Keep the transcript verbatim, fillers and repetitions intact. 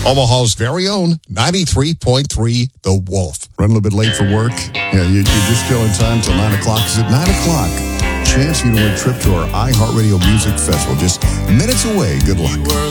Omaha's very own ninety-three point three The Wolf. Run a little bit late for work? Yeah, you, you're just killing time till nine o'clock. Because at nine o'clock, chance for you to win a trip to our iHeartRadio Music Festival. Just minutes away. Good luck.